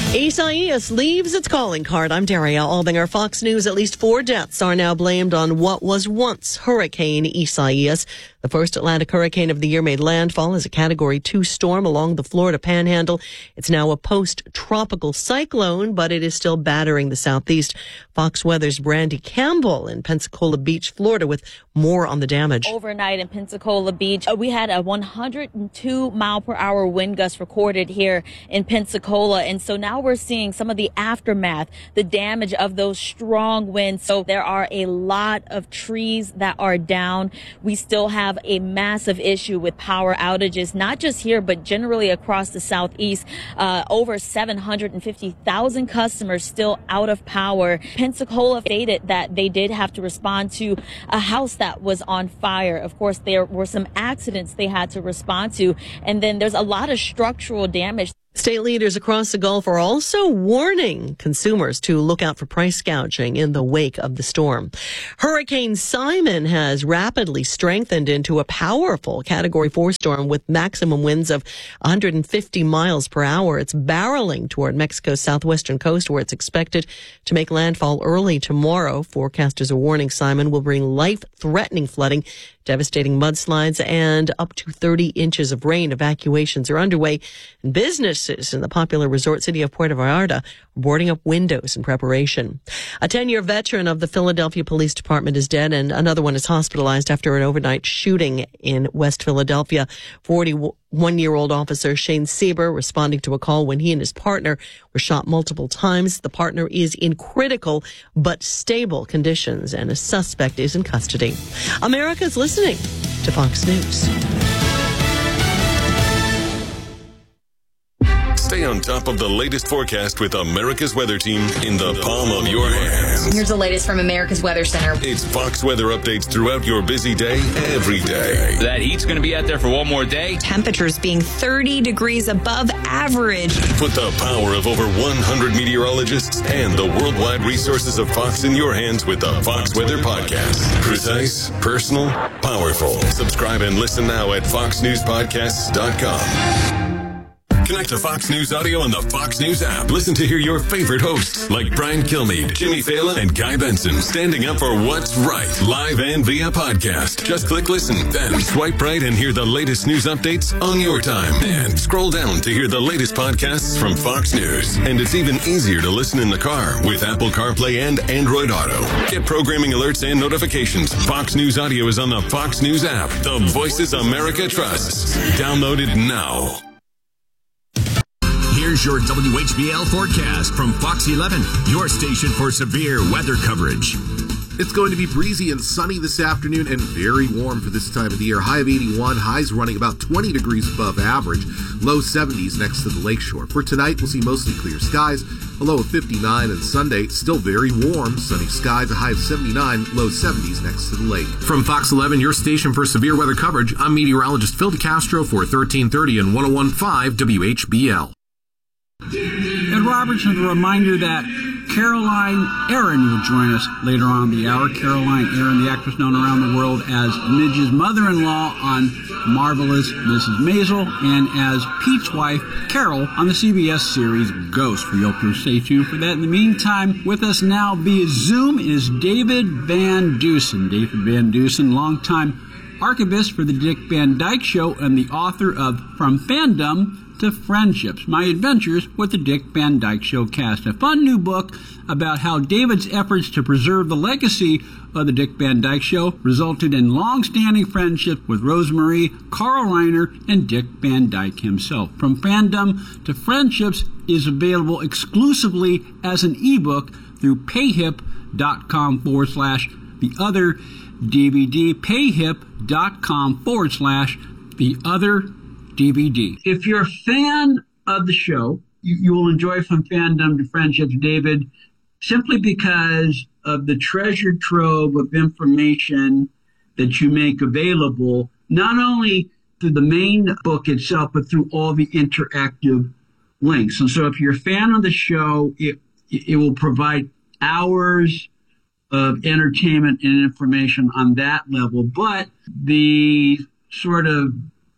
Isaias leaves its calling card. I'm Daria Albinger. Fox News. At least four deaths are now blamed on what was once Hurricane Isaias. The first Atlantic hurricane of the year made landfall as a Category two storm along the Florida Panhandle. It's now a post-tropical cyclone, but it is still battering the southeast. Fox Weather's Brandy Campbell in Pensacola Beach, Florida, with more on the damage. Overnight in Pensacola Beach, we had a one hundred two mile per hour wind gust recorded here in Pensacola. And so now we're seeing some of the aftermath, the damage of those strong winds. So there are a lot of trees that are down. We still have a massive issue with power outages, not just here, but generally across the southeast. Uh, over seven hundred fifty thousand customers still out of power. Pensacola stated that they did have to respond to a house that was on fire. Of course, there were some accidents they had to respond to. And then there's a lot of structural damage. State leaders across the Gulf are also warning consumers to look out for price gouging in the wake of the storm. Hurricane Simon has rapidly strengthened into a powerful Category four storm with maximum winds of one hundred fifty miles per hour. It's barreling toward Mexico's southwestern coast, where it's expected to make landfall early tomorrow. Forecasters are warning Simon will bring life-threatening flooding, devastating mudslides, and up to thirty inches of rain. Evacuations are underway, and businesses in the popular resort city of Puerto Vallarta are boarding up windows in preparation. A ten-year veteran of the Philadelphia Police Department is dead, and another one is hospitalized after an overnight shooting in West Philadelphia. forty-one-year-old officer Shane Sieber responding to a call when he and his partner were shot multiple times. The partner is in critical but stable conditions, and a suspect is in custody. America's listening to Fox News. Stay on top of the latest forecast with America's Weather Team in the palm of your hands. Here's the latest from America's Weather Center. It's Fox weather updates throughout your busy day, every day. That heat's going to be out there for one more day. Temperatures being thirty degrees above average. Put the power of over one hundred meteorologists and the worldwide resources of Fox in your hands with the Fox Weather Podcast. Precise, personal, powerful. Subscribe and listen now at fox news podcasts dot com. Connect to Fox News Audio on the Fox News app. Listen to hear your favorite hosts like Brian Kilmeade, Jimmy Fallon, and Guy Benson standing up for what's right, live and via podcast. Just click listen, then swipe right and hear the latest news updates on your time. And scroll down to hear the latest podcasts from Fox News. And it's even easier to listen in the car with Apple CarPlay and Android Auto. Get programming alerts and notifications. Fox News Audio is on the Fox News app. The voices America trusts. Download it now. Here's your W H B L forecast from Fox eleven, your station for severe weather coverage. It's going to be breezy and sunny this afternoon and very warm for this time of the year. High of eighty-one, highs running about twenty degrees above average, low seventies next to the lakeshore. For tonight, we'll see mostly clear skies, a low of fifty-nine, and Sunday, still very warm, sunny skies, a high of seventy-nine, low seventies next to the lake. From Fox eleven, your station for severe weather coverage, I'm meteorologist Phil DeCastro for thirteen thirty and one oh one point five W H B L. Ed Robertson, a reminder that Caroline Aaron will join us later on in the hour. Caroline Aaron, the actress known around the world as Midge's mother-in-law on Marvelous Missus Maisel, and as Pete's wife, Carol, on the C B S series Ghost. We hope you'll stay tuned for that. In the meantime, with us now via Zoom is David Van Dusen. David Van Dusen, longtime archivist for the Dick Van Dyke Show and the author of From Fandom to Friendships, My Adventures with the Dick Van Dyke Show cast. A fun new book about how David's efforts to preserve the legacy of the Dick Van Dyke Show resulted in long-standing friendship with Rosemarie, Carl Reiner, and Dick Van Dyke himself. From Fandom to Friendships is available exclusively as an ebook through payhip.com forward slash the other DVD, payhip.com forward slash the other D V D. If you're a fan of the show, you, you will enjoy From Fandom to Friendships, David, simply because of the treasure trove of information that you make available, not only through the main book itself, but through all the interactive links. And so if you're a fan of the show, it, it will provide hours of entertainment and information on that level. But the sort of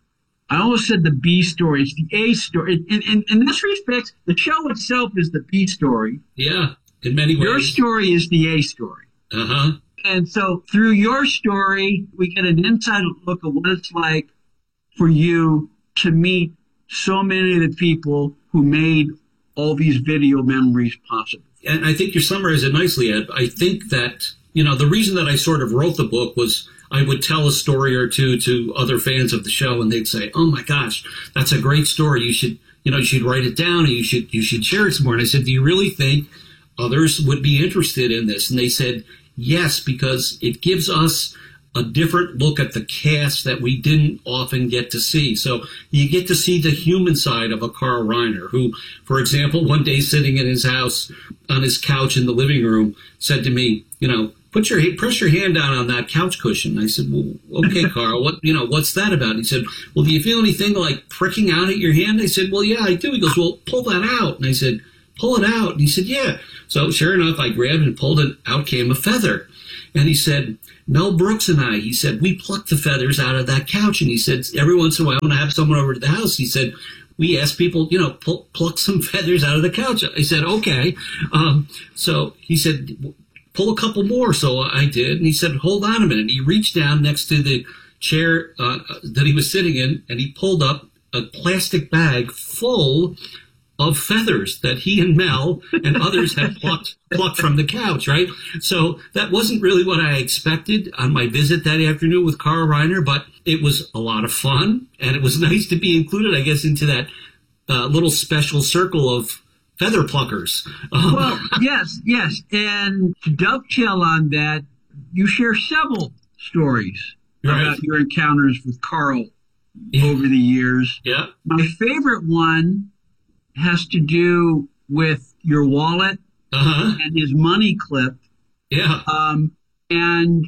I almost said the B story. It's the A story. In, in, in this respect, the show itself is the B story. Yeah, in many ways. Your story is the A story. Uh-huh. And so through your story, we get an inside look at what it's like for you to meet so many of the people who made all these video memories possible. And I think you summarized it nicely, Ed. I think that, you know, the reason that I sort of wrote the book was I would tell a story or two to other fans of the show, and they'd say, "Oh my gosh, that's a great story. You should, you know, you should write it down, and you should, you should share it some more." And I said, "Do you really think others would be interested in this?" And they said, "Yes, because it gives us a different look at the cast that we didn't often get to see." So you get to see the human side of a Carl Reiner, who, for example, one day sitting in his house on his couch in the living room, said to me, "You know, put your press your hand down on that couch cushion." And I said, "Well, okay, Carl, what you know, what's that about?" And he said, "Well, do you feel anything like pricking out at your hand?" I said, "Well, yeah, I do." He goes, "Well, pull that out." And I said, "Pull it out." And he said, "Yeah." So sure enough, I grabbed and pulled it. Out came a feather. And he said, "Mel Brooks and I," he said, "we plucked the feathers out of that couch." And he said, "Every once in a while when I have someone over to the house," he said, "we ask people, you know, pull, pluck some feathers out of the couch." I said, "Okay." Um, so he said, "Pull a couple more." So I did. And he said, "Hold on a minute." And he reached down next to the chair uh, that he was sitting in, and he pulled up a plastic bag full of feathers that he and Mel and others had plucked plucked from the couch, right? So that wasn't really what I expected on my visit that afternoon with Carl Reiner, but it was a lot of fun, and it was nice to be included, I guess, into that uh, little special circle of feather pluckers. Um, well, yes, yes. And to dovetail on that, you share several stories right. about your encounters with Carl yeah. over the years. Yeah. My favorite one has to do with your wallet uh-huh. and his money clip. Yeah. Um, and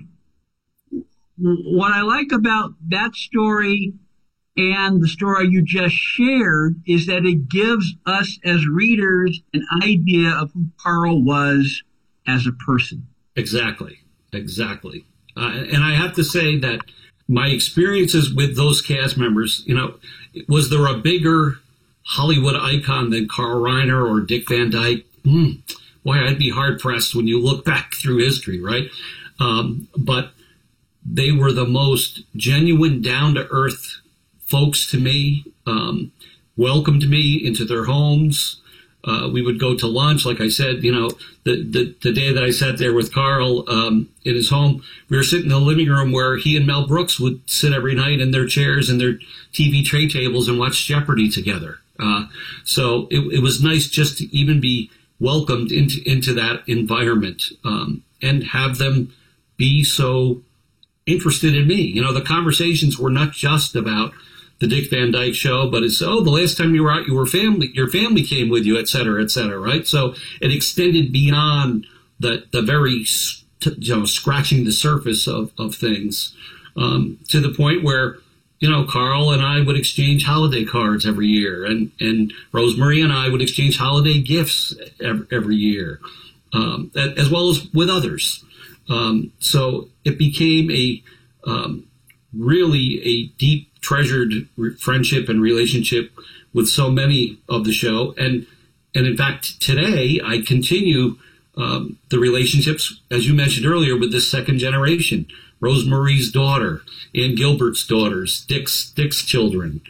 what I like about that story and the story you just shared is that it gives us as readers an idea of who Carl was as a person. Exactly. Exactly. Uh, and I have to say that my experiences with those cast members, you know, was there a bigger Hollywood icon than Carl Reiner or Dick Van Dyke? Mm, boy, I'd be hard-pressed when you look back through history, right? Um, but they were the most genuine, down-to-earth folks to me, um, welcomed me into their homes. Uh, we would go to lunch. Like I said, you know, the, the, the day that I sat there with Carl um, in his home, we were sitting in the living room where he and Mel Brooks would sit every night in their chairs and their T V tray tables and watch Jeopardy together. Uh, so it, it was nice just to even be welcomed into, into that environment um, and have them be so interested in me. You know, the conversations were not just about the Dick Van Dyke Show, but it's, oh, the last time you were out, your family, your family came with you, et cetera, et cetera, right? So it extended beyond the, the very, you know, scratching the surface of, of things um, to the point where, you know, Carl and I would exchange holiday cards every year, and, and Rosemary and I would exchange holiday gifts every, every year, um, as well as with others. Um, so it became a um, really a deep, treasured friendship and relationship with so many of the show. And, and in fact, today I continue um, the relationships, as you mentioned earlier, with this second generation. Rosemary's daughter, Ann Gilbert's daughters, Dick's, Dick's children.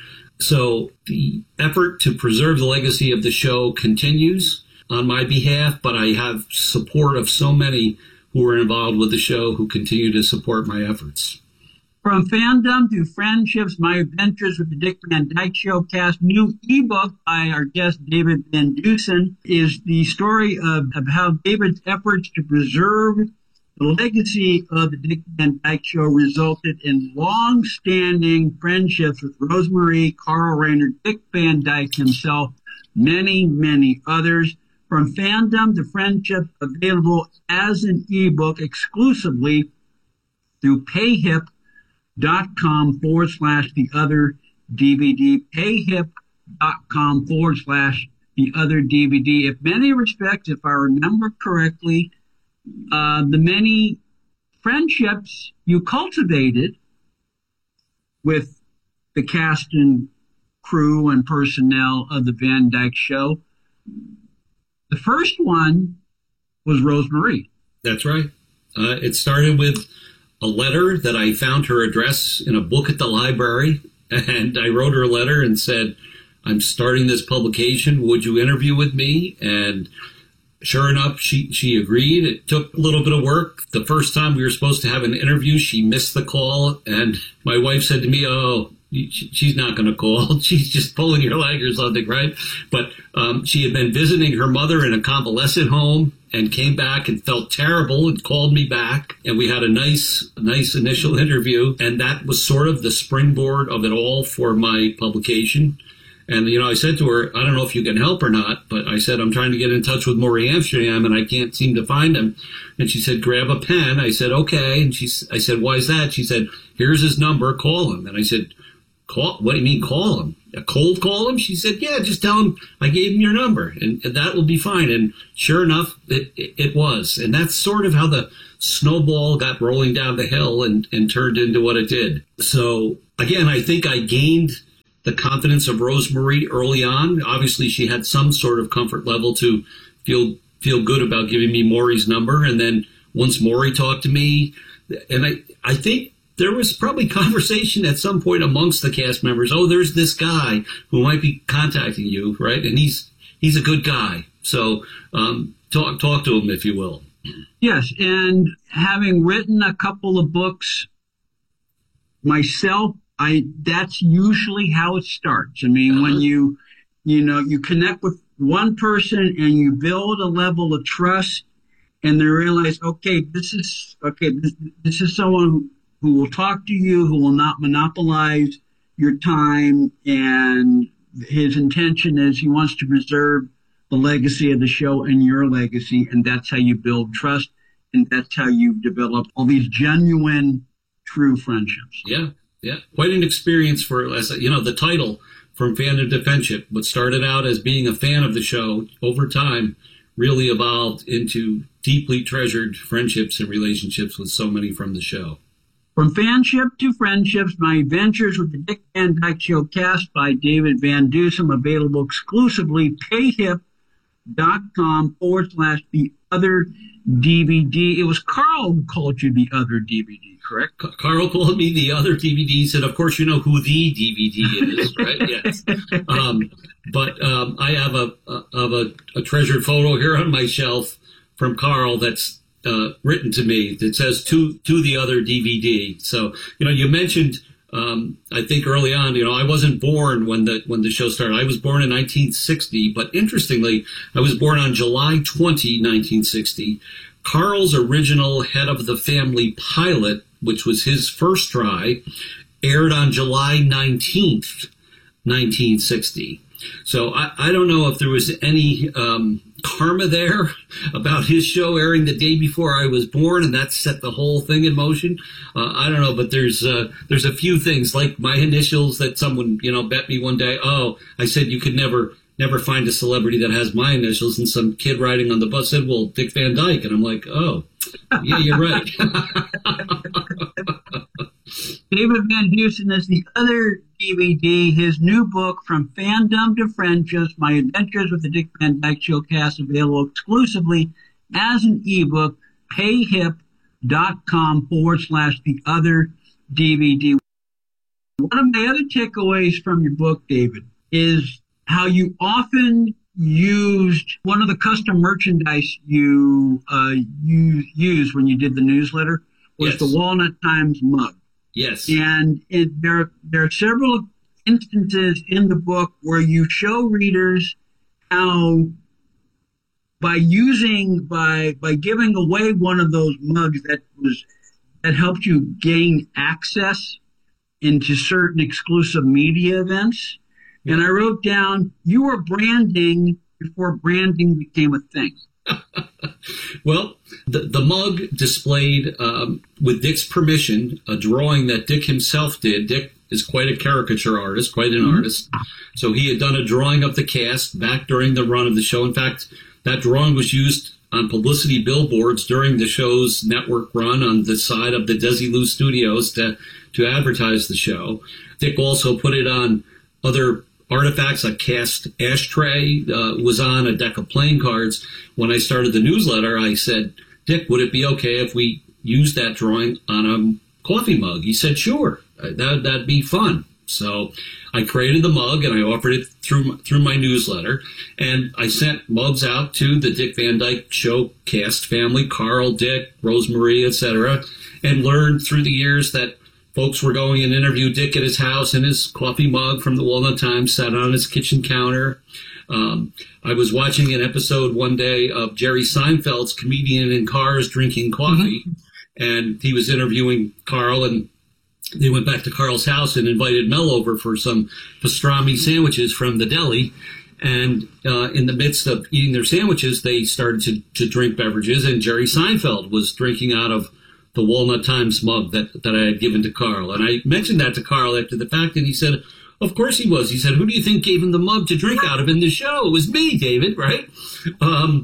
So the effort to preserve the legacy of the show continues on my behalf, but I have support of so many who are involved with the show who continue to support my efforts. From fandom to friendships, my adventures with the Dick Van Dyke Show cast, new ebook by our guest David Van Dusen is the story of, of how David's efforts to preserve the legacy of the Dick Van Dyke Show resulted in long-standing friendships with Rosemary, Carl Reiner, Dick Van Dyke himself, many, many others. From fandom to friendship, available as an ebook exclusively through payhip dot com forward slash the other D V D, payhip dot com forward slash the other D V D. In many respects, if I remember correctly, uh, the many friendships you cultivated with the cast and crew and personnel of the Van Dyke Show. The first one was Rosemarie. That's right. Uh, it started with a letter that I found her address in a book at the library, and I wrote her a letter and said, I'm starting this publication. Would you interview with me? And sure enough, she, she agreed. It took a little bit of work. The first time we were supposed to have an interview, she missed the call, and my wife said to me, oh, she's not going to call. She's just pulling your leg or something, right? But um, she had been visiting her mother in a convalescent home and came back and felt terrible and called me back. And we had a nice, nice initial interview. And that was sort of the springboard of it all for my publication. And, you know, I said to her, I don't know if you can help or not, but I said, I'm trying to get in touch with Maury Amsterdam and I can't seem to find him. And she said, grab a pen. I said, okay. And she, I said, why is that? She said, here's his number. Call him. And I said, call, what do you mean call him? A cold call him? She said, yeah, just tell him I gave him your number and, and that will be fine. And sure enough, it, it, it was. And that's sort of how the snowball got rolling down the hill and, and turned into what it did. So again, I think I gained the confidence of Rosemarie early on. Obviously, she had some sort of comfort level to feel feel good about giving me Maury's number. And then once Maury talked to me, and I, I think there was probably conversation at some point amongst the cast members. Oh, there's this guy who might be contacting you, right? And he's he's a good guy. So um, talk talk to him, if you will. Yes, and having written a couple of books myself, I that's usually how it starts. I mean, uh-huh. when you you know you connect with one person and you build a level of trust, and they realize, okay, this is okay, this, this is someone who will talk to you, who will not monopolize your time, and his intention is he wants to preserve the legacy of the show and your legacy, and that's how you build trust, and that's how you develop all these genuine, true friendships. Yeah, yeah. Quite an experience for, as you know, the title, From Fandom to Friendship, what started out as being a fan of the show over time really evolved into deeply treasured friendships and relationships with so many from the show. From Fanship to Friendships, My Adventures with the Dick Van Dyke Show, cast by David Van Dusen, available exclusively payhip.com forward slash the other D V D. It was Carl who called you the other D V D, correct? Carl called me the other D V D, said, of course you know who the D V D is, right? Yes. Um, but um, I have a, a, of a, a treasured photo here on my shelf from Carl that's uh, written to me that says to to the other D V D. So, you know, you mentioned, um, I think early on, you know, I wasn't born when the when the show started. I was born in nineteen sixty, but interestingly, I was born on July twentieth, nineteen sixty. Carl's original Head of the Family pilot, which was his first try, aired on July nineteenth, nineteen sixty. So I, I don't know if there was any um, karma there about his show airing the day before I was born, and that set the whole thing in motion. Uh, I don't know, but there's uh, there's a few things like my initials that someone you know bet me one day. Oh, I said you could never never find a celebrity that has my initials, and some kid riding on the bus said, "Well, Dick Van Dyke," and I'm like, "Oh, yeah, you're right." David Van Dusen is the other D V D. His new book, From Fandom to Friendships, My Adventures with the Dick Van Dyke Show cast, available exclusively as an ebook, payhip.com forward slash the other D V D. One of my other takeaways from your book, David, is how you often used one of the custom merchandise you uh, you used when you did the newsletter was yes. the Walnut Times mug. Yes. And it, there, there are several instances in the book where you show readers how by using, by, by giving away one of those mugs that was, that helped you gain access into certain exclusive media events. Yeah. And I wrote down, you were branding before branding became a thing. Well, the, the mug displayed, um, with Dick's permission, a drawing that Dick himself did. Dick is quite a caricature artist, quite an mm-hmm. artist. So he had done a drawing of the cast back during the run of the show. In fact, that drawing was used on publicity billboards during the show's network run on the side of the Desilu Studios to, to advertise the show. Dick also put it on other artifacts. A cast ashtray uh, was on a deck of playing cards. When I started the newsletter, I said, Dick, would it be okay if we used that drawing on a coffee mug? He said, sure, that, that'd be fun. So I created the mug and I offered it through through my newsletter, and I sent mugs out to the Dick Van Dyke Show cast family, Carl, Dick, Rosemarie, et cetera, and learned through the years that folks were going and interview Dick at his house, and his coffee mug from the Walnut Times sat on his kitchen counter. Um, I was watching an episode one day of Jerry Seinfeld's Comedian in Cars Drinking Coffee, mm-hmm. and he was interviewing Carl, and they went back to Carl's house and invited Mel over for some pastrami sandwiches from the deli. And uh, in the midst of eating their sandwiches, they started to, to drink beverages, and Jerry Seinfeld was drinking out of the Walnut Times mug that, that I had given to Carl. And I mentioned that to Carl after the fact, and he said, of course he was. He said, who do you think gave him the mug to drink out of in the show? It was me, David, right? Um,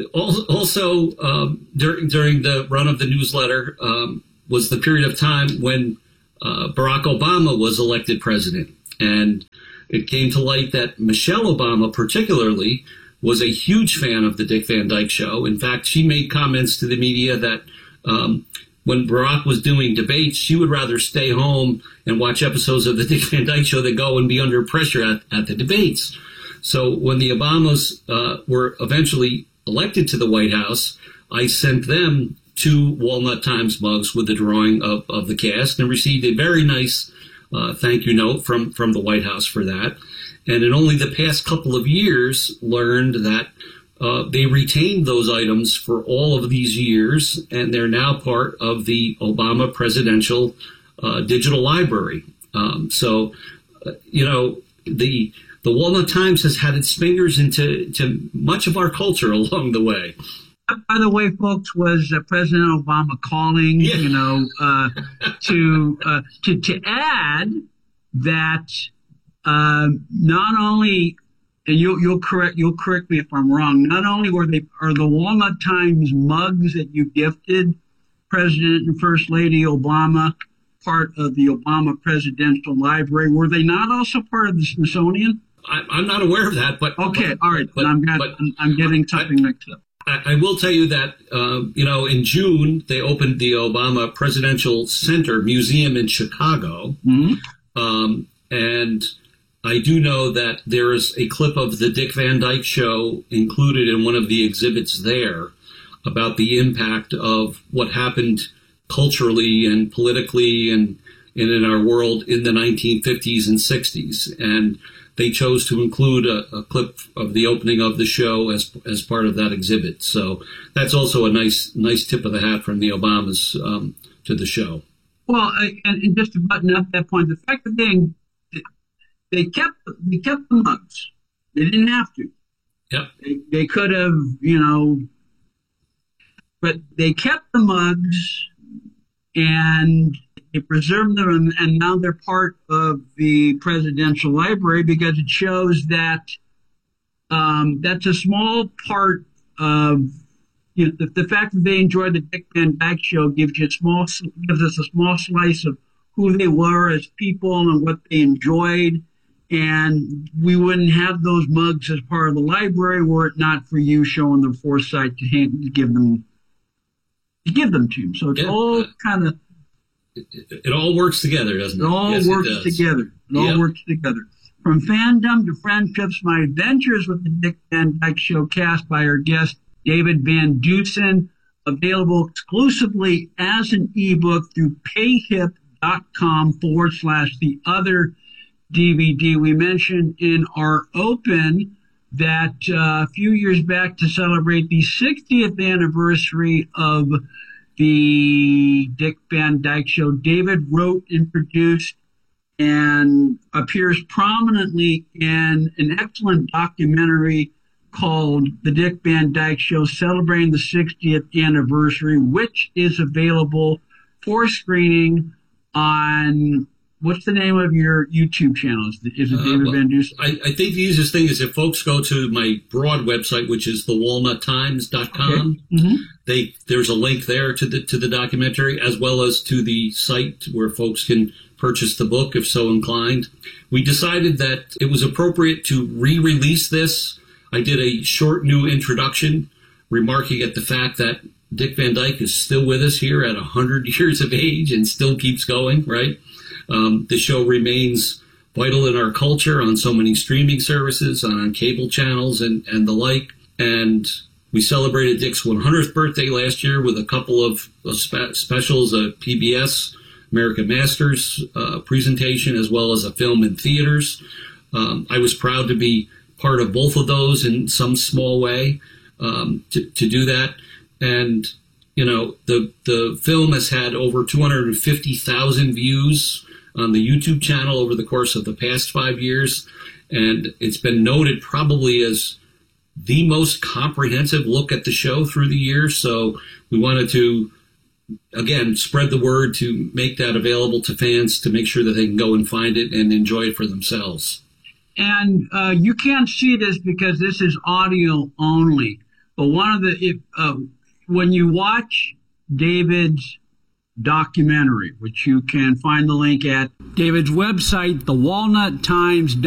also, um, during, during the run of the newsletter um, was the period of time when Uh, Barack Obama was elected president, and it came to light that Michelle Obama particularly was a huge fan of the Dick Van Dyke Show. In fact, she made comments to the media that um, when Barack was doing debates, she would rather stay home and watch episodes of the Dick Van Dyke Show than go and be under pressure at, at the debates. So when the Obamas uh, were eventually elected to the White House, I sent them two Walnut Times mugs with the drawing of, of the cast, and received a very nice uh, thank you note from, from the White House for that. And in only the past couple of years learned that uh, they retained those items for all of these years, and they're now part of the Obama Presidential uh, Digital Library. Um, so, uh, you know, the the Walnut Times has had its fingers into to much of our culture along the way. By the way, folks, was uh, President Obama calling, yeah. you know, uh, to, uh, to, to add that, uh, not only, and you'll, you'll correct, you'll correct me if I'm wrong, not only were they, are the Walnut Times mugs that you gifted President and First Lady Obama part of the Obama Presidential Library, were they not also part of the Smithsonian? I, I'm not aware of that, but. Okay, but, all right, but, I'm, got, but, I'm, I'm getting something I, mixed up. I will tell you that, uh, you know, in June, they opened the Obama Presidential Center Museum in Chicago. Mm-hmm. Um, and I do know that there is a clip of the Dick Van Dyke Show included in one of the exhibits there about the impact of what happened culturally and politically and, and in our world in the nineteen fifties and sixties. And they chose to include a, a clip of the opening of the show as as part of that exhibit. So that's also a nice nice tip of the hat from the Obamas um, to the show. Well, I, and, and just to button up that point, the fact that they they kept they kept the mugs, they didn't have to. Yep. They, they could have, you know, but they kept the mugs and they preserved them, and, and now they're part of the Presidential Library because it shows that um, that's a small part of, you know, the, the fact that they enjoyed the Dick Van Dyke Show gives you a small gives us a small slice of who they were as people and what they enjoyed, and we wouldn't have those mugs as part of the library were it not for you showing the foresight to, hand, to give them to give them to them. So it's yeah. all kind of. It, it all works together, doesn't it? It all yes, works it together. It all yep. works together. From fandom to friendships, my adventures with the Dick Van Dyke Show cast by our guest, David Van Dusen, available exclusively as an ebook through payhip.com forward slash the other D V D. We mentioned in our open that uh, a few years back to celebrate the sixtieth anniversary of the Dick Van Dyke Show, David wrote and produced and appears prominently in an excellent documentary called The Dick Van Dyke Show, celebrating the sixtieth anniversary, which is available for screening on, what's the name of your YouTube channel? Is it, is it David uh, well, Van Dusen? I, I think the easiest thing is if folks go to my broad website, which is the walnut times dot com. Okay. Mm-hmm. They, there's a link there to the to the documentary, as well as to the site where folks can purchase the book if so inclined. We decided that it was appropriate to re-release this. I did a short new introduction remarking at the fact that Dick Van Dyke is still with us here at one hundred years of age and still keeps going, right? Um, the show remains vital in our culture on so many streaming services, on cable channels and, and the like. And we celebrated Dick's one hundredth birthday last year with a couple of, of spe- specials, a P B S American Masters uh, presentation, as well as a film in theaters. Um, I was proud to be part of both of those in some small way um, to, to do that. And, you know, the the film has had over two hundred fifty thousand views on the YouTube channel over the course of the past five years. And it's been noted probably as the most comprehensive look at the show through the years. So we wanted to, again, spread the word to make that available to fans to make sure that they can go and find it and enjoy it for themselves. And uh, you can't see this because this is audio only. But one of the, if, uh, when you watch David's documentary, which you can find the link at David's website, the walnut times